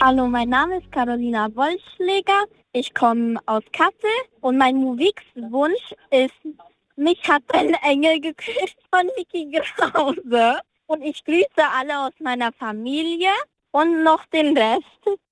Hallo, mein Name ist Carolina Wollschläger. Ich komme aus Kassel und mein Musikwunsch ist Mich hat ein Engel geküsst von Niki Krause. Und ich grüße alle aus meiner Familie und noch den Rest.